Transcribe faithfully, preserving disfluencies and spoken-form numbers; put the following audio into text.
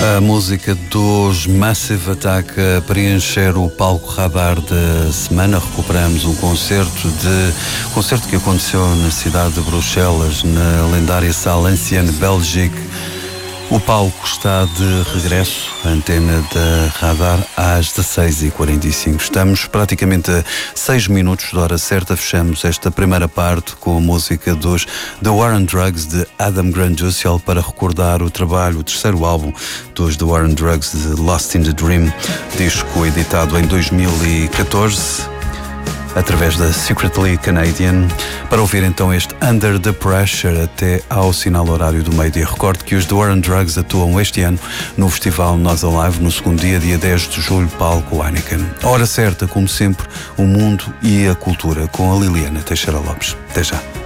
A música dos Massive Attack a preencher o palco radar da semana. Recuperamos um concerto de concerto que aconteceu na cidade de Bruxelas, na lendária Salle Ancienne Belgique. O palco está de regresso, a antena da Radar às dezasseis e quarenta e cinco. Estamos praticamente a seis minutos da hora certa. Fechamos esta primeira parte com a música dos The War on Drugs de Adam Grant Jussiel para recordar o trabalho, o terceiro álbum dos The War on Drugs, de Lost in the Dream, disco editado em dois mil e catorze. Através da Secretly Canadian, para ouvir então este Under the Pressure até ao sinal horário do meio-dia. Recordo que os The War on Drugs atuam este ano no Festival Nós Alive, no segundo dia, dia dez de julho, palco Heineken. A hora certa, como sempre, o mundo e a cultura, com a Liliana Teixeira Lopes. Até já.